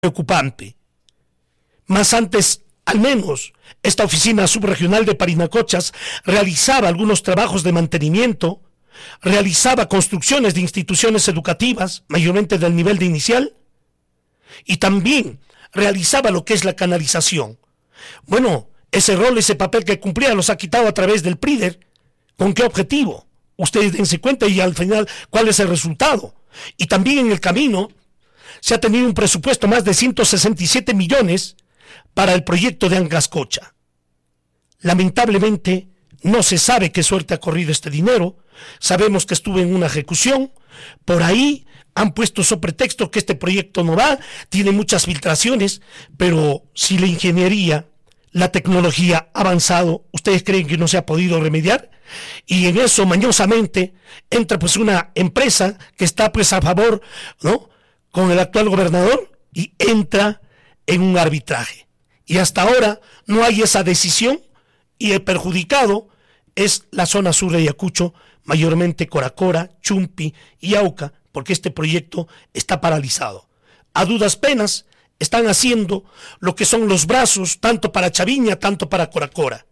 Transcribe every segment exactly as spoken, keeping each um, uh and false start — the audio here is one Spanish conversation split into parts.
preocupante. Más antes, al menos, esta oficina subregional de Parinacochas realizaba algunos trabajos de mantenimiento, realizaba construcciones de instituciones educativas, mayormente del nivel de inicial, y también realizaba lo que es la canalización. Bueno, ese rol, ese papel que cumplía, los ha quitado a través del PRIDER. ¿Con qué objetivo? Ustedes dense cuenta y al final, ¿cuál es el resultado? Y también en el camino se ha tenido un presupuesto más de ciento sesenta y siete millones para el proyecto de Angascocha. Lamentablemente, no se sabe qué suerte ha corrido este dinero. Sabemos que estuvo en una ejecución. Por ahí han puesto sobre pretexto que este proyecto no va, tiene muchas filtraciones, pero si la ingeniería, la tecnología ha avanzado, ¿ustedes creen que no se ha podido remediar? Y en eso, mañosamente, entra pues una empresa que está pues a favor, ¿no?, con el actual gobernador, y entra en un arbitraje. Y hasta ahora no hay esa decisión, y el perjudicado es la zona sur de Ayacucho, mayormente Coracora, Chumpi y Auca, porque este proyecto está paralizado. A duras penas están haciendo lo que son los brazos, tanto para Chaviña, tanto para Coracora.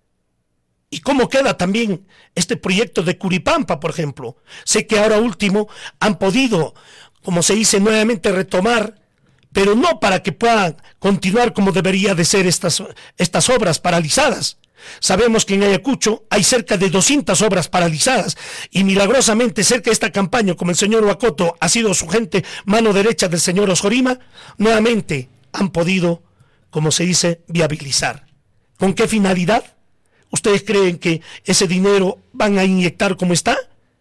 ¿Y cómo queda también este proyecto de Curipampa, por ejemplo? Sé que ahora último han podido, como se dice, nuevamente retomar, pero no para que puedan continuar como debería de ser estas, estas obras paralizadas. Sabemos que en Ayacucho hay cerca de doscientas obras paralizadas y milagrosamente cerca de esta campaña, como el señor Huacoto ha sido su gente, mano derecha del señor Osjorima, nuevamente han podido, como se dice, viabilizar. ¿Con qué finalidad? ¿Ustedes creen que ese dinero van a inyectar como está?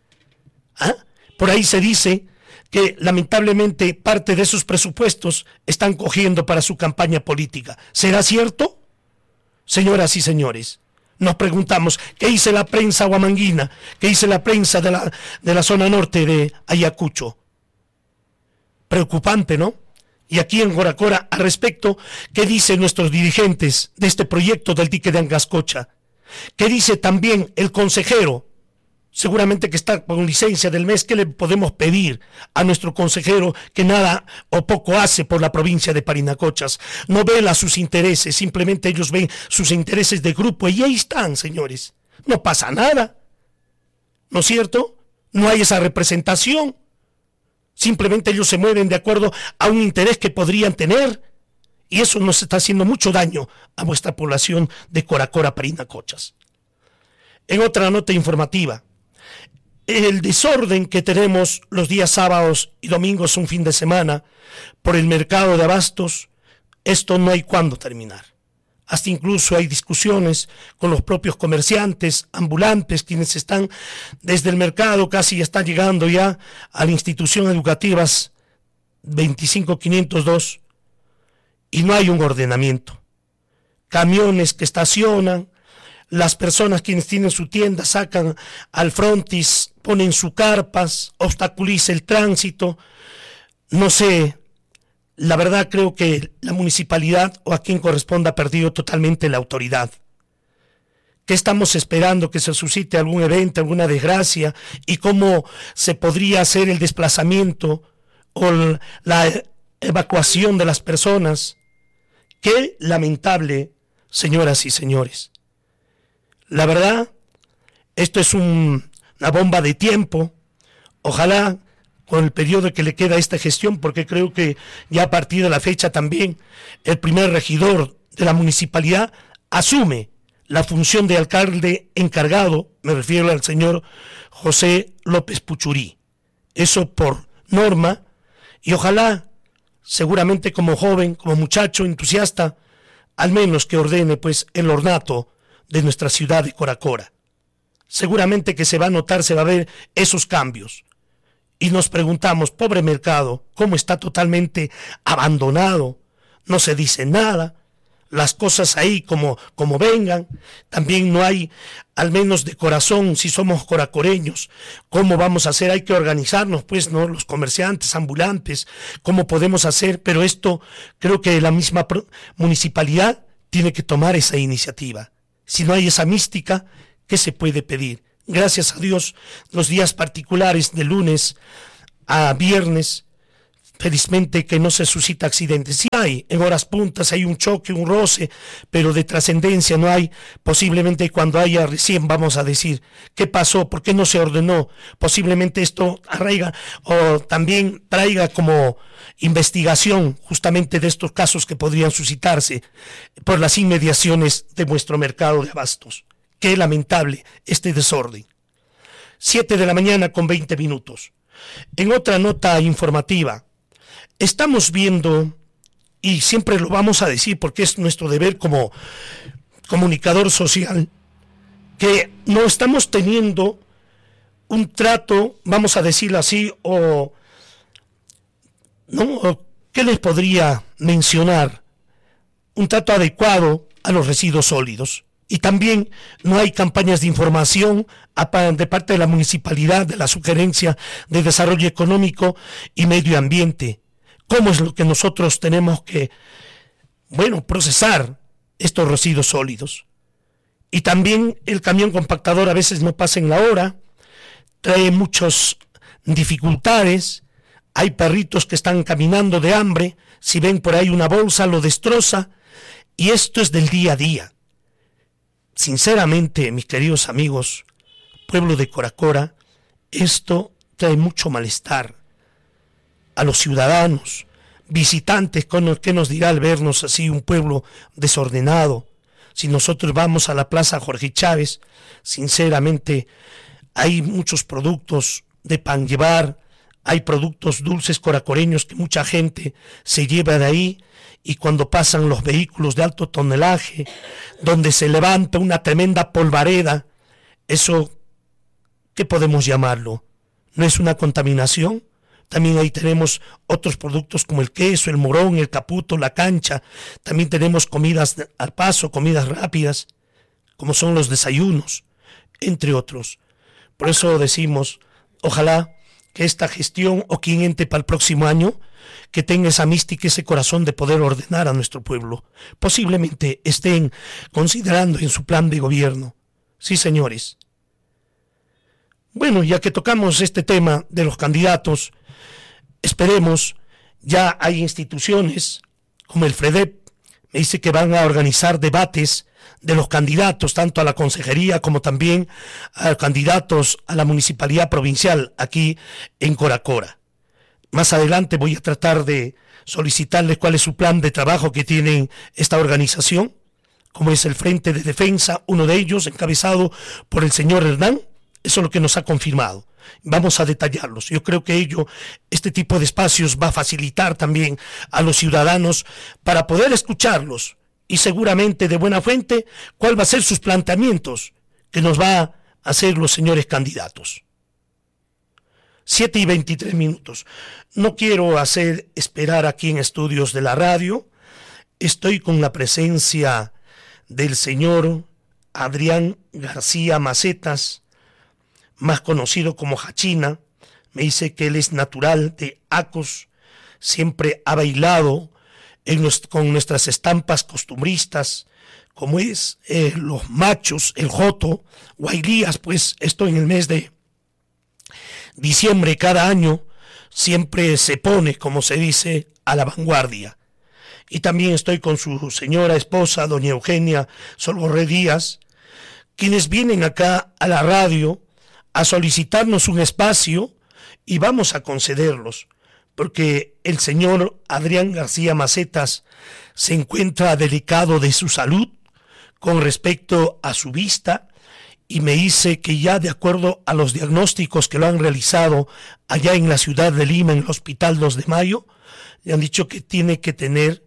¿Ah? Por ahí se dice que lamentablemente parte de esos presupuestos están cogiendo para su campaña política. ¿Será cierto? Señoras y señores, nos preguntamos, ¿qué dice la prensa huamanguina? ¿Qué dice la prensa de la, de la zona norte de Ayacucho? Preocupante, ¿no? Y aquí en Coracora, al respecto, ¿qué dicen nuestros dirigentes de este proyecto del dique de Angascocha? ¿Qué dice también el consejero? Seguramente que está con licencia del mes. ¿Qué le podemos pedir a nuestro consejero que nada o poco hace por la provincia de Parinacochas? No vela sus intereses, simplemente ellos ven sus intereses de grupo y ahí están, señores. No pasa nada, ¿no es cierto? No hay esa representación. Simplemente ellos se mueven de acuerdo a un interés que podrían tener y eso nos está haciendo mucho daño a vuestra población de Coracora, Parinacochas. En otra nota informativa, el desorden que tenemos los días sábados y domingos, un fin de semana, por el mercado de abastos, esto no hay cuándo terminar. Hasta incluso hay discusiones con los propios comerciantes, ambulantes, quienes están desde el mercado, casi ya están llegando ya a la institución educativa veinticinco mil quinientos dos, y no hay un ordenamiento. Camiones que estacionan, las personas quienes tienen su tienda sacan al frontis, ponen sus carpas, obstaculiza el tránsito. No sé, la verdad creo que la municipalidad o a quien corresponda ha perdido totalmente la autoridad. ¿Qué estamos esperando? ¿Que se suscite algún evento, alguna desgracia? ¿Y cómo se podría hacer el desplazamiento o la evacuación de las personas? Qué lamentable, señoras y señores. La verdad, esto es un, una bomba de tiempo. Ojalá con el periodo que le queda a esta gestión, porque creo que ya a partir de la fecha también el primer regidor de la municipalidad asume la función de alcalde encargado, me refiero al señor José López Puchurí. Eso por norma, y ojalá, seguramente como joven, como muchacho entusiasta, al menos que ordene pues el ornato de nuestra ciudad de Coracora. Seguramente que se va a notar, se va a ver esos cambios. Y nos preguntamos, pobre mercado, cómo está totalmente abandonado, no se dice nada, las cosas ahí como, como vengan, también no hay, al menos de corazón, si somos coracoreños, cómo vamos a hacer, hay que organizarnos, pues, ¿no? Los comerciantes, ambulantes, cómo podemos hacer, pero esto creo que la misma municipalidad tiene que tomar esa iniciativa. Si no hay esa mística, ¿qué se puede pedir? Gracias a Dios, los días particulares de lunes a viernes felizmente que no se suscita accidentes. Sí hay, en horas puntas hay un choque, un roce, pero de trascendencia no hay. Posiblemente cuando haya recién vamos a decir qué pasó, por qué no se ordenó. Posiblemente esto arraiga o también traiga como investigación justamente de estos casos que podrían suscitarse por las inmediaciones de nuestro mercado de abastos. Qué lamentable este desorden. Siete de la mañana con veinte minutos. En otra nota informativa, estamos viendo, y siempre lo vamos a decir porque es nuestro deber como comunicador social, que no estamos teniendo un trato, vamos a decirlo así, o ¿no? ¿Qué les podría mencionar? Un trato adecuado a los residuos sólidos. Y también no hay campañas de información de parte de la municipalidad, de la Sugerencia de Desarrollo Económico y Medio Ambiente. ¿Cómo es lo que nosotros tenemos que, bueno, procesar estos residuos sólidos? Y también el camión compactador a veces no pasa en la hora, trae muchas dificultades, hay perritos que están caminando de hambre, si ven por ahí una bolsa lo destroza, y esto es del día a día. Sinceramente, mis queridos amigos, pueblo de Coracora, esto trae mucho malestar a los ciudadanos, visitantes, ¿qué nos dirá al vernos así un pueblo desordenado? Si nosotros vamos a la Plaza Jorge Chávez, sinceramente, hay muchos productos de pan llevar, hay productos dulces coracoreños que mucha gente se lleva de ahí, y cuando pasan los vehículos de alto tonelaje, donde se levanta una tremenda polvareda, eso, ¿qué podemos llamarlo? ¿No es una contaminación? También ahí tenemos otros productos como el queso, el morón, el caputo, la cancha. También tenemos comidas al paso, comidas rápidas, como son los desayunos, entre otros. Por eso decimos, ojalá que esta gestión o quien ente para el próximo año, que tenga esa mística, ese corazón de poder ordenar a nuestro pueblo. Posiblemente estén considerando en su plan de gobierno. Sí, señores. Bueno, ya que tocamos este tema de los candidatos, esperemos, ya hay instituciones como el FREDEP, me dice que van a organizar debates de los candidatos, tanto a la consejería como también a candidatos a la municipalidad provincial aquí en Coracora. Más adelante voy a tratar de solicitarles cuál es su plan de trabajo que tienen esta organización, como es el Frente de Defensa, uno de ellos encabezado por el señor Hernán. Eso es lo que nos ha confirmado. Vamos a detallarlos. Yo creo que ello, este tipo de espacios va a facilitar también a los ciudadanos para poder escucharlos y seguramente de buena fuente cuál va a ser sus planteamientos que nos va a hacer los señores candidatos. Siete y veintitrés minutos. No quiero hacer esperar aquí en estudios de la radio. Estoy con la presencia del señor Adrián García Macetas, más conocido como Hachina. Me dice que él es natural de Acos, siempre ha bailado en los, con nuestras estampas costumbristas, como es eh, los machos, el joto, guailías, pues esto en el mes de diciembre cada año siempre se pone, como se dice, a la vanguardia. Y también estoy con su señora esposa, doña Eugenia Solborré Díaz, quienes vienen acá a la radio a solicitarnos un espacio y vamos a concederlos, porque el señor Adrián García Macetas se encuentra delicado de su salud con respecto a su vista, y me dice que ya de acuerdo a los diagnósticos que lo han realizado allá en la ciudad de Lima, en el Hospital dos de Mayo, le han dicho que tiene que tener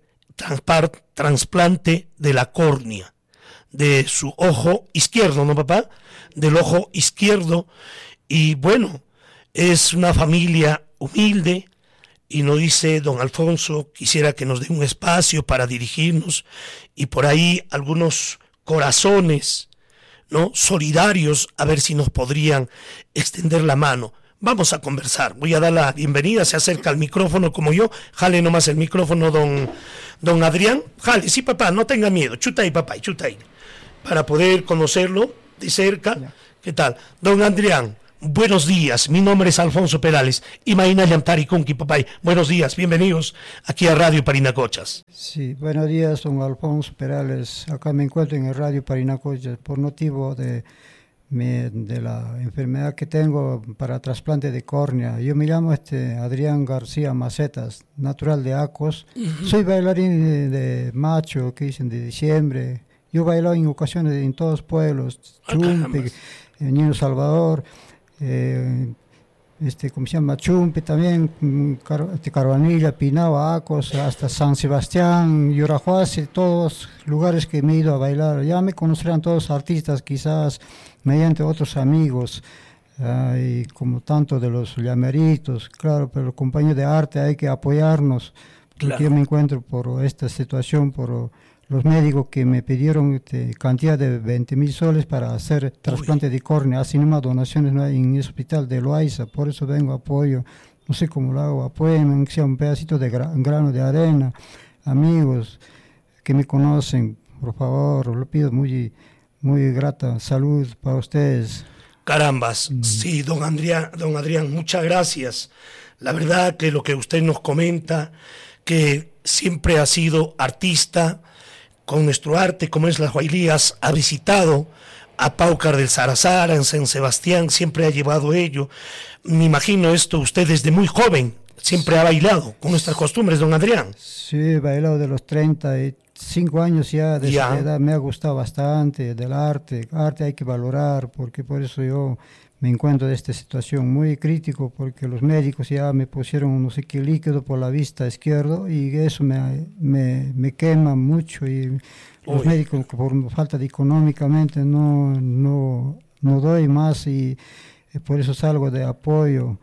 trasplante de la córnea, de su ojo izquierdo, ¿no, papá? Del ojo izquierdo. Y bueno, es una familia humilde, y nos dice don Alfonso, quisiera que nos dé un espacio para dirigirnos, y por ahí algunos corazones, ¿no?, solidarios, a ver si nos podrían extender la mano. Vamos a conversar, voy a dar la bienvenida, se acerca al micrófono como yo, jale nomás el micrófono don, don Adrián, jale, sí papá, no tenga miedo, chuta ahí papá, chuta ahí, para poder conocerlo de cerca. ¿Qué tal? Don Adrián, Buenos días, mi nombre es Alfonso Perales. Imaina Yamtari Kunki Papay. Buenos días, bienvenidos aquí a Radio Parinacochas. Sí, buenos días, don Alfonso Perales. Acá me encuentro en el Radio Parinacochas por motivo de, mi, de la enfermedad que tengo para trasplante de córnea. Yo me llamo este Adrián García Macetas, natural de Acos. Uh-huh. Soy bailarín de, de macho, que dicen de diciembre. Yo bailo en ocasiones en todos los pueblos, Chumpe, ah, Niño Salvador. Eh, este, ¿cómo se llama? Chumpe también, Car este, Carvanilla, Pinao, Acos, hasta San Sebastián, Yurajuasi, todos lugares que me he ido a bailar. Ya me conocerán todos los artistas, quizás mediante otros amigos, uh, y como tanto de los llameritos, claro, pero los compañeros de arte hay que apoyarnos, porque claro. Yo me encuentro por esta situación, por los médicos que me pidieron este, cantidad de veinte mil soles para hacer trasplante de córnea, así nomás donaciones, ¿no? En el hospital de Loaiza, por eso vengo apoyo, no sé cómo lo hago, apoyen, que sea un pedacito de gra grano de arena, amigos que me conocen, por favor, lo pido muy, muy grata salud para ustedes. Carambas, mm. sí, don Adrián, don Adrián, muchas gracias. La verdad que lo que usted nos comenta, que siempre ha sido artista, con nuestro arte, como es las Huaylías, ha visitado a Paucar del Sarazara, en San Sebastián, siempre ha llevado ello. Me imagino esto, usted desde muy joven, siempre ha bailado con nuestras costumbres, don Adrián. Sí, he bailado de los treinta y cinco años ya, de ya. Esa edad, me ha gustado bastante del arte. Arte hay que valorar, porque por eso yo me encuentro en esta situación muy crítico, porque los médicos ya me pusieron no sé qué líquido por la vista izquierda y eso me, me, me quema mucho, y los Uy. médicos por falta de económicamente no, no, no doy más, y por eso salgo de apoyo,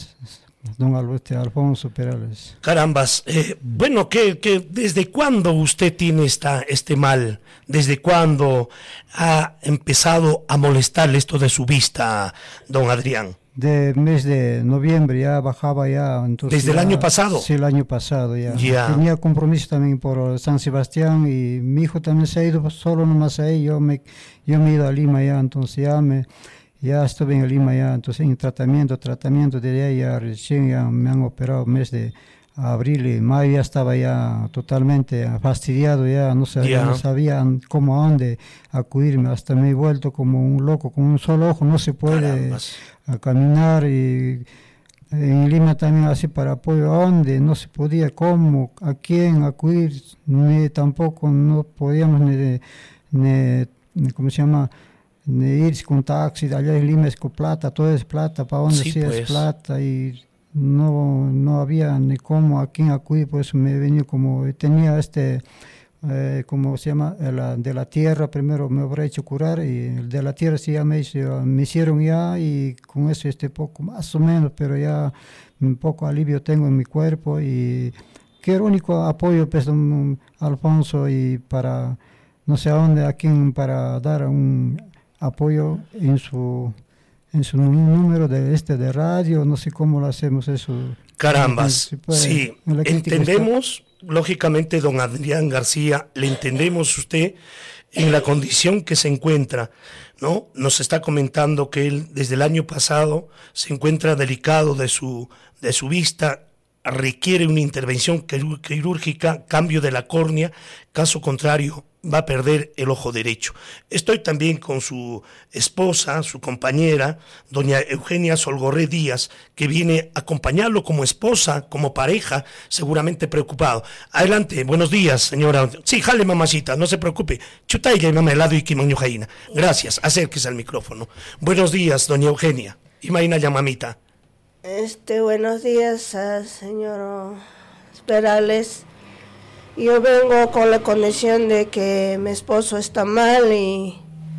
don Alfonso Perales. Carambas, eh, bueno, ¿qué, qué, ¿desde cuándo usted tiene esta, este mal? ¿Desde cuándo ha empezado a molestarle esto de su vista, don Adrián? De mes de noviembre ya bajaba ya. Entonces ¿Desde ya, el año pasado? Sí, el año pasado ya. ya. Tenía compromiso también por San Sebastián, y mi hijo también se ha ido solo nomás ahí. Yo me, yo me he ido a Lima ya, entonces ya me... Ya estuve en Lima ya, entonces en tratamiento, tratamiento de ahí ya recién ya me han operado mes de abril y mayo, ya estaba ya totalmente fastidiado, ya no sabía, yeah. no sabía cómo a dónde acudirme, hasta me he vuelto como un loco, con un solo ojo, no se puede a caminar, y en Lima también así para apoyo, a dónde, no se podía, cómo, a quién acudir, ni tampoco no podíamos ni, ni, ni ¿cómo se llama?, de irse con taxi, de allá en Lima es con plata, todo es plata, para donde sí, sí pues. es plata, y no, no había ni cómo a quién acudir, por eso me he venido como, tenía este, eh, como se llama, la, de la tierra, primero me habrá hecho curar, y el de la tierra sí ya me, hizo, me hicieron ya, y con eso este poco, más o menos, pero ya un poco alivio tengo en mi cuerpo, y que el único apoyo, pues, don Alfonso, y para, no sé a dónde, a quién, para dar un apoyo en su en su número de este de radio, no sé cómo lo hacemos eso. Carambas, si puede, sí, entendemos, está. Lógicamente, don Adrián García, le entendemos usted en la condición que se encuentra, ¿no? Nos está comentando que él desde el año pasado se encuentra delicado de su, de su vista, requiere una intervención quirúrgica, cambio de la córnea, caso contrario va a perder el ojo derecho. Estoy también con su esposa, su compañera, doña Eugenia Solgorré Díaz, que viene a acompañarlo como esposa, como pareja, seguramente preocupado. Adelante, buenos días, señora. Sí, jale, mamacita, no se preocupe. Chutaya y mamá helado y quimañojaína. Gracias, acérquese al micrófono. Buenos días, doña Eugenia. Imaina ya, mamita. Este, buenos días, uh, señor Perales. Yo vengo con la condición de que mi esposo está mal y,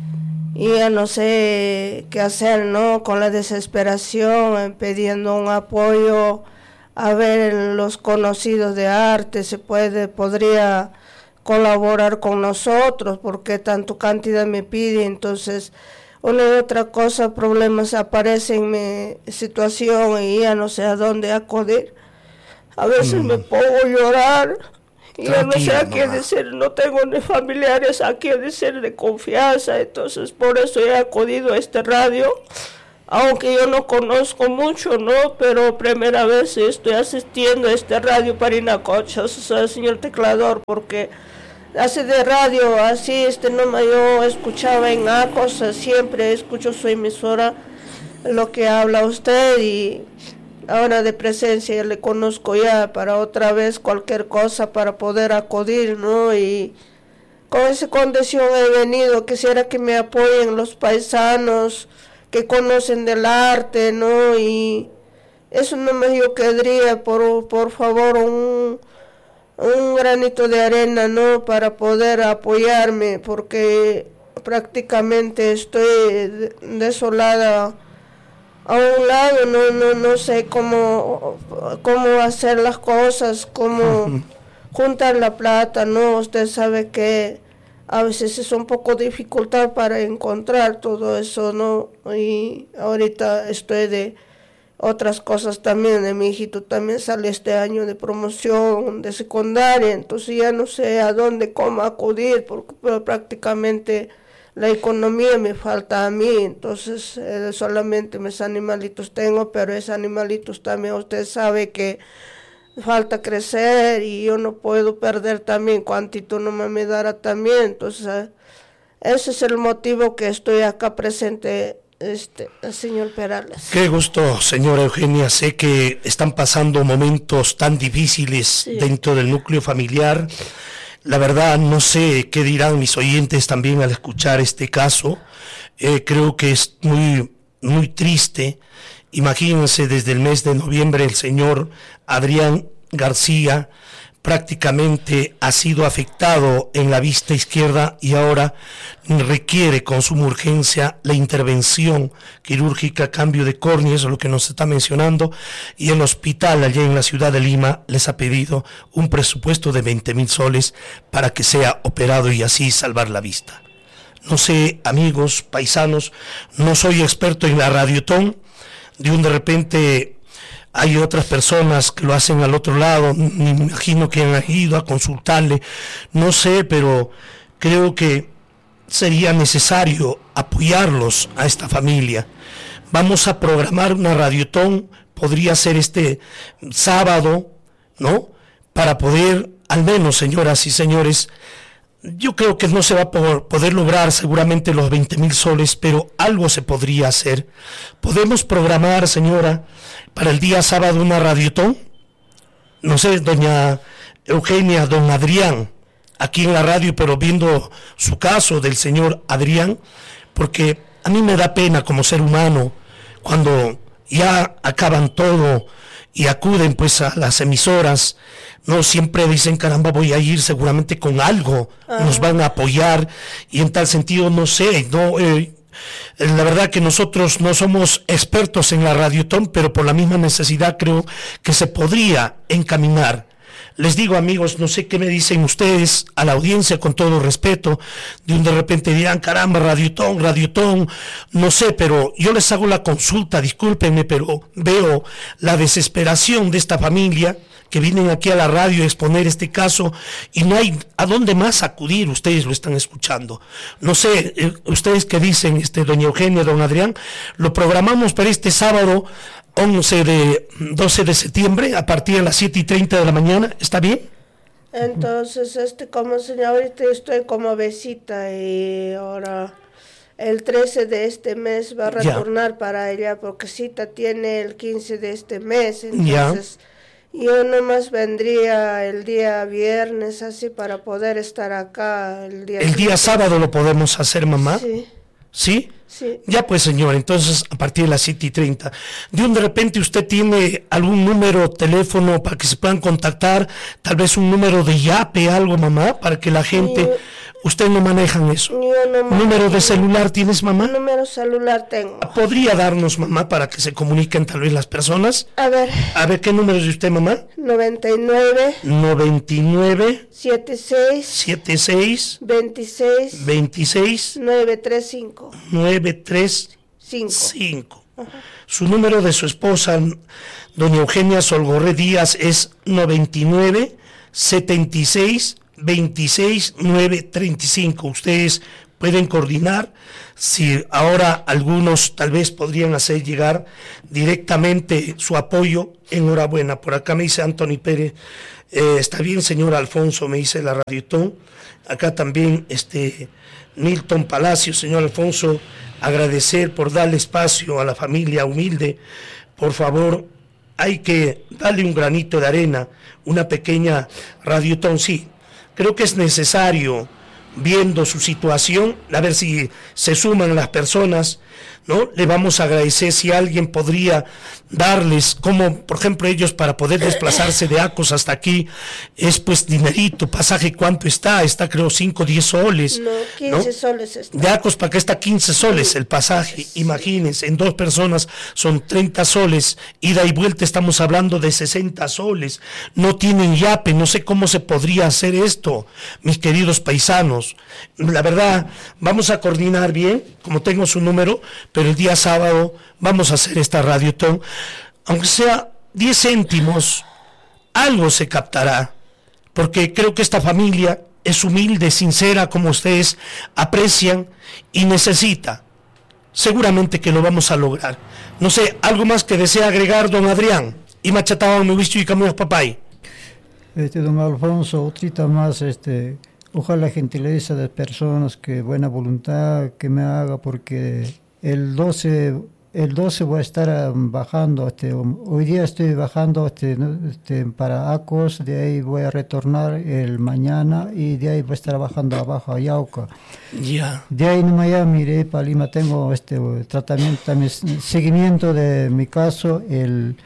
y ya no sé qué hacer, ¿no? Con la desesperación, pidiendo un apoyo, a ver los conocidos de arte, se puede, podría colaborar con nosotros, porque tanto cantidad me pide, entonces una y otra cosa, problemas aparecen en mi situación y ya no sé a dónde acudir. A veces mm. me pongo a llorar. Y yo no sé a quién decir, no tengo ni familiares a quién decir de confianza, entonces por eso he acudido a este radio aunque yo no conozco mucho, ¿no? Pero primera vez estoy asistiendo a este radio Parinacocha, o sea, señor teclador, porque hace de radio así, este no yo escuchaba en Acos, siempre escucho su emisora, lo que habla usted, y ahora de presencia le conozco ya para otra vez cualquier cosa para poder acudir, ¿no? Y con esa condición he venido, quisiera que me apoyen los paisanos que conocen del arte, ¿no? Y eso no me yo querría, por, por favor, un, un granito de arena, ¿no? Para poder apoyarme, porque prácticamente estoy desolada a un lado, no, no, no sé cómo, cómo hacer las cosas, cómo juntar la plata, ¿no? Usted sabe que a veces es un poco dificultad para encontrar todo eso, ¿no? Y ahorita estoy de otras cosas también, de mi hijito también sale este año de promoción de secundaria, entonces ya no sé a dónde, cómo acudir, porque prácticamente la economía me falta a mí, entonces eh, solamente mis animalitos tengo, pero esos animalitos también usted sabe que falta crecer y yo no puedo perder también cuantito no me dará también, entonces eh, ese es el motivo que estoy acá presente, este, el señor Perales. Qué gusto, señora Eugenia, sé que están pasando momentos tan difíciles sí. dentro del núcleo familiar. La verdad no sé qué dirán mis oyentes también al escuchar este caso, eh, creo que es muy, muy triste. Imagínense, desde el mes de noviembre el señor Adrián García prácticamente ha sido afectado en la vista izquierda y ahora requiere con suma urgencia la intervención quirúrgica, cambio de córnea, eso es lo que nos está mencionando, y el hospital allá en la ciudad de Lima les ha pedido un presupuesto de veinte mil soles para que sea operado y así salvar la vista. No sé, amigos, paisanos, no soy experto en la radiotón, de un de repente hay otras personas que lo hacen al otro lado, me imagino que han ido a consultarle, no sé, pero creo que sería necesario apoyarlos a esta familia. Vamos a programar una radiotón, podría ser este sábado, ¿no? Para poder, al menos, señoras y señores, yo creo que no se va a poder lograr seguramente los veinte mil soles, pero algo se podría hacer. Podemos programar, señora, para el día sábado una radiotón. No sé, doña Eugenia, don Adrián, aquí en la radio, pero viendo su caso del señor Adrián, porque a mí me da pena como ser humano cuando ya acaban todo y acuden pues a las emisoras, no siempre dicen caramba voy a ir seguramente con algo, uh-huh. nos van a apoyar, y en tal sentido no sé, no eh, la verdad que nosotros no somos expertos en la radiotón, pero por la misma necesidad creo que se podría encaminar. Les digo, amigos, no sé qué me dicen ustedes a la audiencia, con todo respeto, de un de repente dirán, caramba, radiotón, radiotón, no sé, pero yo les hago la consulta, discúlpenme, pero veo la desesperación de esta familia que vienen aquí a la radio a exponer este caso y no hay a dónde más acudir, ustedes lo están escuchando. No sé, eh, ustedes qué dicen, este, doña Eugenia, don Adrián, lo programamos para este sábado once de, doce de septiembre a partir de las siete y treinta de la mañana, ¿está bien? Entonces, este, como señor, ahorita estoy como besita y ahora el trece de este mes va a retornar ya. para ella, porque cita tiene el quince de este mes, entonces ya. yo nomás vendría el día viernes así para poder estar acá el día. El día sábado lo podemos hacer, mamá. Sí. ¿Sí? Sí. Ya pues, señor, entonces a partir de las siete y treinta. De un de repente usted tiene algún número, teléfono para que se puedan contactar, tal vez un número de yape, algo, mamá, para que la gente... Yo, ¿Usted no manejan eso? Yo no manejo. ¿Número de celular tienes, mamá? Número celular tengo. ¿Podría darnos, mamá, para que se comuniquen tal vez las personas? A ver. A ver, ¿qué número es de usted, mamá? noventa y nueve. noventa y nueve. setenta y seis. setenta y seis. veintiséis. veintiséis. novecientos treinta y cinco. novecientos treinta y cinco. Su número de su esposa, doña Eugenia Solgorre Díaz, es noventa y nueve, setenta y seis, veintiséis, novecientos treinta y cinco. Ustedes pueden coordinar. Si ahora algunos tal vez podrían hacer llegar directamente su apoyo, enhorabuena. Por acá me dice Anthony Pérez, eh, está bien señor Alfonso, me dice la Radiotón. Acá también este Milton Palacio, señor Alfonso, agradecer por darle espacio a la familia humilde. Por favor, hay que darle un granito de arena, una pequeña Radiotón, sí. Creo que es necesario, viendo su situación, a ver si se suman las personas, ¿no? Le vamos a agradecer si alguien podría darles, como por ejemplo ellos para poder desplazarse de Acos hasta aquí, es pues dinerito, pasaje, ¿cuánto está? Está creo cinco, diez soles. No, quince ¿no? soles está. De Acos para acá está quince soles el pasaje, sí. Imagínense, en dos personas son treinta soles, ida y vuelta estamos hablando de sesenta soles, no tienen yape, no sé cómo se podría hacer esto, mis queridos paisanos. La verdad, vamos a coordinar bien, como tengo su número, pero el día sábado vamos a hacer esta Radiotón, aunque sea diez céntimos, algo se captará, porque creo que esta familia es humilde, sincera, como ustedes aprecian y necesita. Seguramente que lo vamos a lograr. No sé, algo más que desea agregar, don Adrián. Y machataban mi visto y caminos papay. Este, don Alfonso, otrita más, este, ojalá gentileza de personas, que buena voluntad que me haga, porque el doce, el doce voy a estar bajando, este, hoy día estoy bajando este, este, para Acos, de ahí voy a retornar el mañana y de ahí voy a estar bajando abajo a Yauca. Ya. Yeah. De ahí no me miré para Lima, tengo este tratamiento, también seguimiento de mi caso el,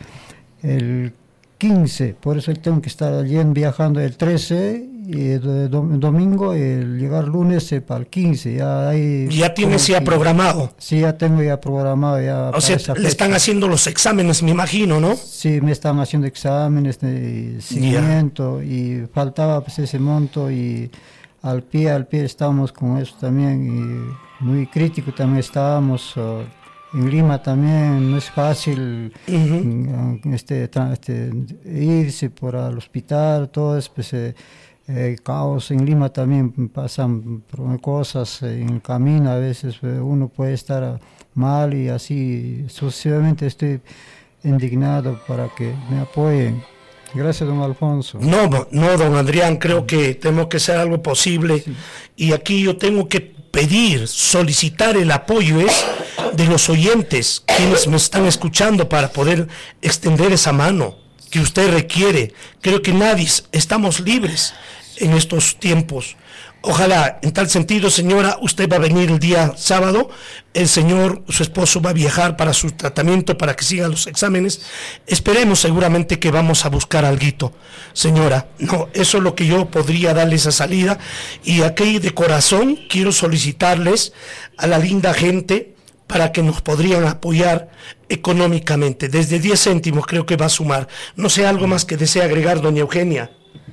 el quince, por eso tengo que estar allí viajando el trece y el domingo, el llegar lunes eh, para el quince. Ya, hay ¿Ya tienes ya programado? Sí, ya tengo ya programado. Ya o sea, le están haciendo los exámenes, me imagino, ¿no? Sí, me están haciendo exámenes de seguimiento, yeah. Y faltaba pues ese monto y al pie, al pie estábamos con eso también y muy crítico también estábamos. Uh, En Lima también no es fácil uh-huh. este, este, irse por el hospital, todo es pues, eh, eh, caos. En Lima también pasan cosas en el camino, a veces uno puede estar mal y así sucesivamente. Estoy indignado para que me apoyen. Gracias, don Alfonso. No, no, don Adrián, creo que tenemos que hacer algo posible, sí. Y aquí yo tengo que pedir, solicitar el apoyo es de los oyentes, quienes me están escuchando, para poder extender esa mano que usted requiere. Creo que nadie estamos libres en estos tiempos. Ojalá, en tal sentido, señora, usted va a venir el día sábado, el señor, su esposo va a viajar para su tratamiento, para que sigan los exámenes. Esperemos seguramente que vamos a buscar alguito, señora. No, eso es lo que yo podría darle esa salida. Y aquí de corazón quiero solicitarles a la linda gente para que nos podrían apoyar económicamente. Desde diez céntimos creo que va a sumar. No sé, algo más que desea agregar, doña Eugenia.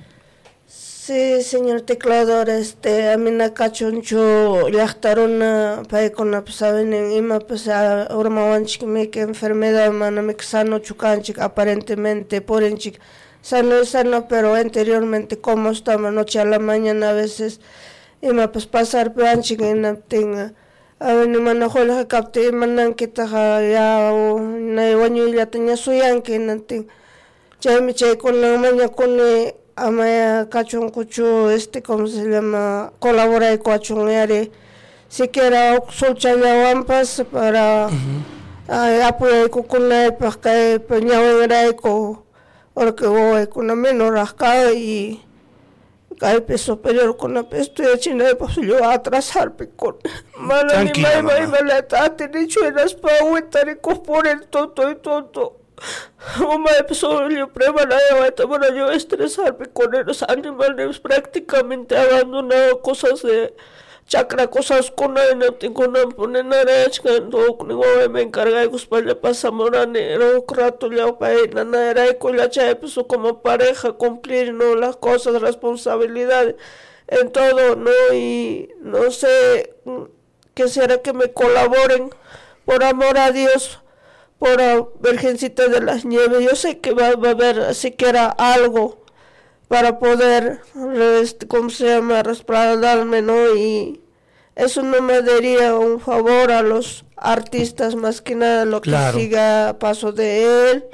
Sí, señor teclador, este, a mí na cachoncho yachtaruna paikona pues saben en ima pues ahora mawanchik me que enfermedad mana me sano chucanchik aparentemente porenchik sano sano, pero anteriormente como estaba noche a la mañana a veces ima pues pasar planchik en tenga a ver ni manajola capte manan que taja ya o na iwaño ya tenía su yanque nanting ya me che con la mañana con amaya cachon cucho este cómo se llama colabora con cachon yare siquiera solcha ya wampas para apoyar con la para que peñao era eco porque voy con la menor rascada y cae peso superior con la pesto de china pues yo a atrasar con mala ni mai mai malata te dicho eras para aguantar y por el tonto y tonto. Mamá empezó yo preparar para yo estresarme con los animales, prácticamente abandonado cosas de chakra, cosas con la no tengo no poner nada cuando me encarga de gustarle pasamos era rato ya para nada era con la chava empezó como pareja cumplir no las cosas, responsabilidades en todo, no, y no sé qué será que me colaboren por amor a Dios. Por la Virgencita de las Nieves, yo sé que va, va a haber siquiera algo para poder, este, ¿cómo se llama?, respaldarme, ¿no? Y eso no me daría un favor a los artistas, más que nada lo que claro. siga a paso de él.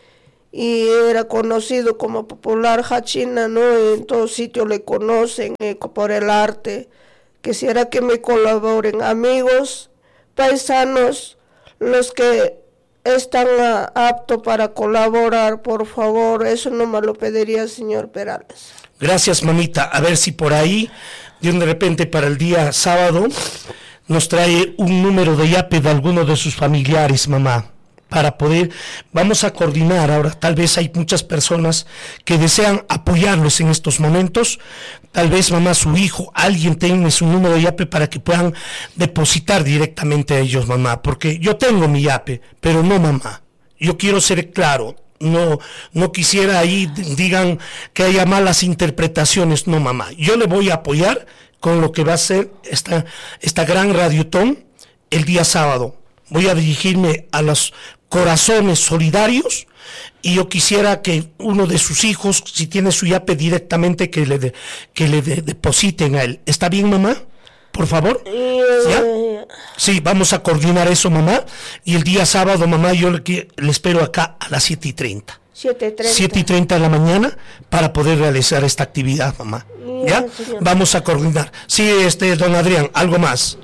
Y era conocido como popular Hachina, ¿no? En todo sitio le conocen eh, por el arte. Quisiera que me colaboren amigos, paisanos, los que están uh, aptos para colaborar, por favor. Eso no me lo pediría, señor Perales. Gracias, mamita. A ver si por ahí, de repente para el día sábado, nos trae un número de yape de alguno de sus familiares, mamá, para poder, vamos a coordinar. Ahora tal vez hay muchas personas que desean apoyarlos en estos momentos, tal vez mamá, su hijo, alguien tenga su número de yape para que puedan depositar directamente a ellos, mamá, porque yo tengo mi yape, pero no, mamá, yo quiero ser claro, no, no quisiera ahí digan que haya malas interpretaciones, no, mamá, yo le voy a apoyar con lo que va a ser esta, esta gran radiotón el día sábado. Voy a dirigirme a los corazones solidarios y yo quisiera que uno de sus hijos, si tiene su yape directamente, que le de, que le de, depositen a él. ¿Está bien, mamá? Por favor. ¿Ya? Sí, vamos a coordinar eso, mamá. Y el día sábado, mamá, yo le, le espero acá a las siete y treinta. siete y treinta. siete y treinta de la mañana para poder realizar esta actividad, mamá. ¿Ya? Señor. Vamos a coordinar. Sí, este, don Adrián, ¿algo más?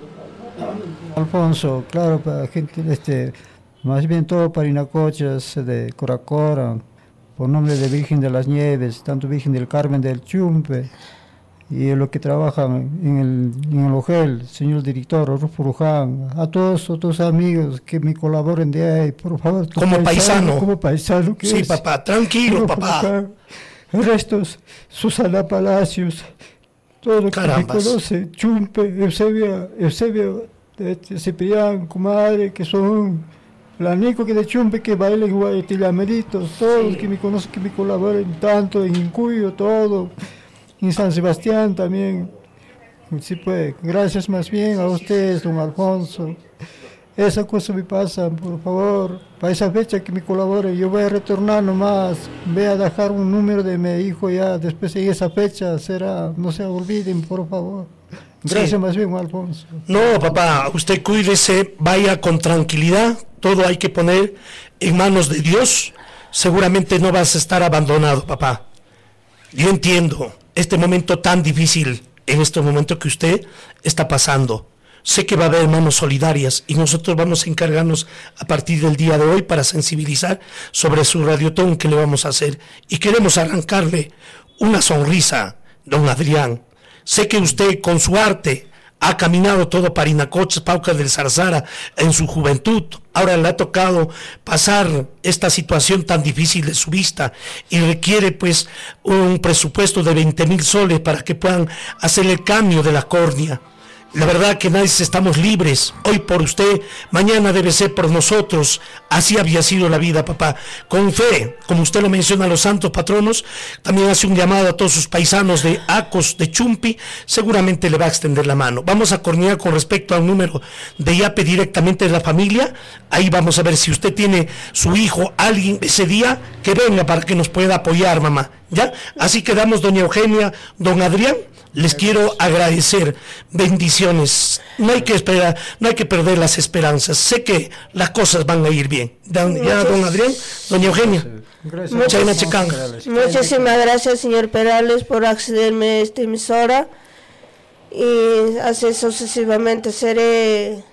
Alfonso, claro, para gente, este, más bien todo Parinacochas, de Coracora, por nombre de Virgen de las Nieves, tanto Virgen del Carmen del Chumpe, y lo que trabajan en el, en el Ojel, señor director, Rufo Luján, a todos otros amigos que me colaboren de ahí, por favor. Como paisano. Como paisano que sí, es. papá, tranquilo, Rufo papá. Luján, el resto, Susana Palacios, todo lo que me conoce, Chumpe, Eusebio, Eusebio, de Ciprián, comadre, que son la Nico que de Chumpe, que bailan en Guayatilameritos, todos sí. Que me conocen, que me colaboren tanto en Incuyo, todo, en San Sebastián también. Sí, pues, gracias más bien a ustedes, don Alfonso. Esa cosa me pasa, por favor, para esa fecha que me colabore, yo voy a retornar nomás, voy a dejar un número de mi hijo ya, después de esa fecha será, no se olviden, por favor. Gracias sí. Más bien, Alfonso. No, papá, usted cuídese, vaya con tranquilidad, todo hay que poner en manos de Dios, seguramente no vas a estar abandonado, papá. Yo entiendo este momento tan difícil, en este momento que usted está pasando. Sé que va a haber manos solidarias y nosotros vamos a encargarnos a partir del día de hoy para sensibilizar sobre su radiotón que le vamos a hacer. Y queremos arrancarle una sonrisa, don Adrián. Sé que usted con su arte ha caminado todo Parinacochas, Paucas del Zarzara en su juventud. Ahora le ha tocado pasar esta situación tan difícil de su vista y requiere pues un presupuesto de veinte mil soles para que puedan hacer el cambio de la córnea. La verdad que nadie estamos libres, hoy por usted, mañana debe ser por nosotros, así había sido la vida, papá. Con fe, como usted lo menciona a los santos patronos, también hace un llamado a todos sus paisanos de Acos, de Chumpi, seguramente le va a extender la mano. Vamos a coordinar con respecto al número de yape directamente de la familia, ahí vamos a ver si usted tiene su hijo, alguien ese día, que venga para que nos pueda apoyar, mamá, ¿ya? Así quedamos, doña Eugenia, don Adrián. Les quiero agradecer, bendiciones, no hay que esperar, no hay que perder las esperanzas, sé que las cosas van a ir bien. Don, ya, don Adrián, doña Eugenia. Muchas, muchísimas gracias, señor Perales, por accederme a esta emisora y así sucesivamente seré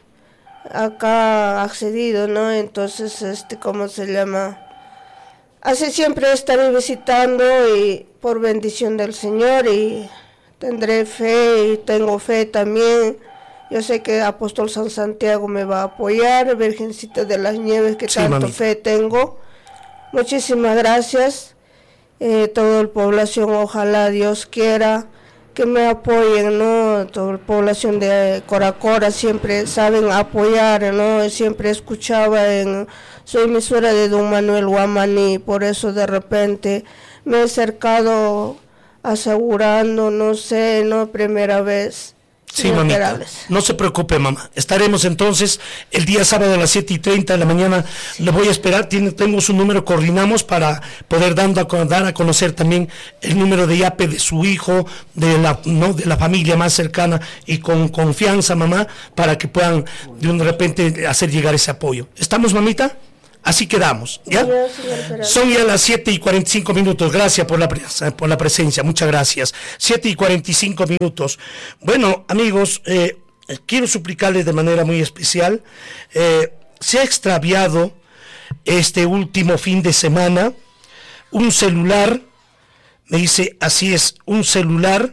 acá accedido, ¿no? Entonces, este, ¿cómo se llama? Así siempre estaré visitando y por bendición del Señor y tendré fe y tengo fe también. Yo sé que Apóstol San Santiago me va a apoyar, Virgencita de las Nieves, que sí, tanto mami. Fe tengo. Muchísimas gracias. Eh, toda la población, ojalá Dios quiera que me apoyen, ¿no? Toda la población de Coracora siempre saben apoyar, ¿no? Siempre escuchaba en su emisora de don Manuel Guamaní, por eso de repente me he acercado asegurando, no sé, no primera vez, Sí, mamita. Perales. No se preocupe, mamá. Estaremos entonces el día sábado a las siete y treinta de la mañana. Le voy a esperar. Tiene, tengo su número, coordinamos para poder dando a, dar a conocer también el número de IAPE de su hijo, de la, ¿no? de la familia más cercana y con confianza, mamá, para que puedan de un repente hacer llegar ese apoyo. ¿Estamos, mamita? Así quedamos, ¿ya? Son ya las siete y cuarenta y cinco minutos, gracias por la, por la presencia, muchas gracias. siete y cuarenta y cinco minutos. Bueno, amigos, eh, quiero suplicarles de manera muy especial, eh, se ha extraviado este último fin de semana un celular, me dice, así es, un celular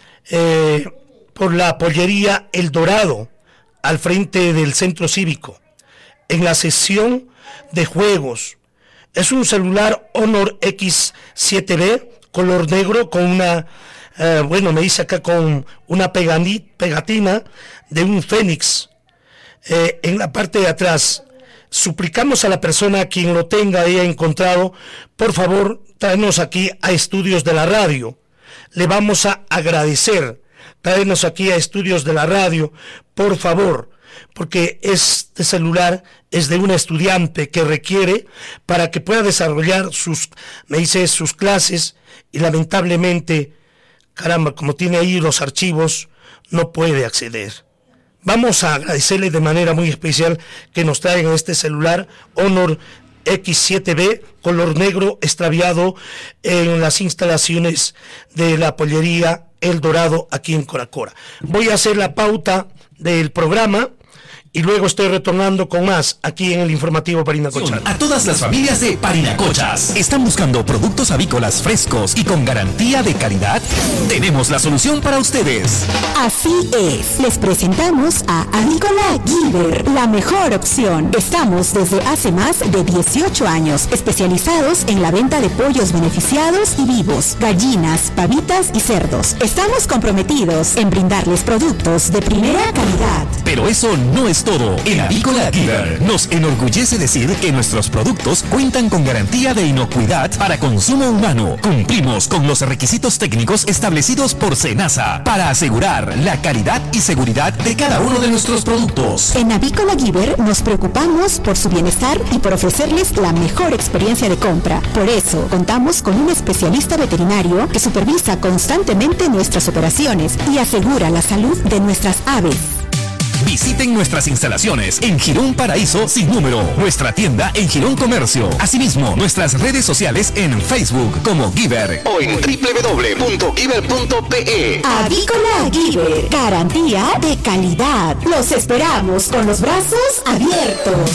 eh, por la pollería El Dorado, al frente del centro cívico, en la sesión de juegos. Es un celular Honor X siete B color negro con una eh, bueno, me dice acá con una pegani, pegatina de un fénix eh, en la parte de atrás. Suplicamos a la persona a quien lo tenga haya encontrado, por favor, tráenos aquí a Estudios de la Radio. Le vamos a agradecer. Tráenos aquí a Estudios de la Radio, por favor, porque este celular es de una estudiante que requiere para que pueda desarrollar sus, me dice, sus clases, y lamentablemente, caramba, como tiene ahí los archivos, no puede acceder. Vamos a agradecerle de manera muy especial que nos traigan este celular Honor X siete B color negro extraviado en las instalaciones de la pollería El Dorado aquí en Coracora. Voy a hacer la pauta del programa y luego estoy retornando con más aquí en el informativo Parinacocha. A todas las familias de Parinacochas, ¿están buscando productos avícolas frescos y con garantía de calidad? Tenemos la solución para ustedes. Así es, les presentamos a Avícola Gilbert, la mejor opción. Estamos desde hace más de dieciocho años especializados en la venta de pollos beneficiados y vivos, gallinas, pavitas y cerdos. Estamos comprometidos en brindarles productos de primera calidad. Pero eso no es todo. En Avícola Gilbert nos enorgullece decir que nuestros productos cuentan con garantía de inocuidad para consumo humano. Cumplimos con los requisitos técnicos establecidos por SENASA para asegurar la calidad y seguridad de cada uno de nuestros productos. En Avícola Gilbert nos preocupamos por su bienestar y por ofrecerles la mejor experiencia de compra. Por eso contamos con un especialista veterinario que supervisa constantemente nuestras operaciones y asegura la salud de nuestras aves. Visiten nuestras instalaciones en Girón Paraíso sin número, nuestra tienda en Girón Comercio. Asimismo, nuestras redes sociales en Facebook como Gilbert o en doble u doble u doble u punto gilbert punto p e. Avícola Gilbert, garantía de calidad. Los esperamos con los brazos abiertos.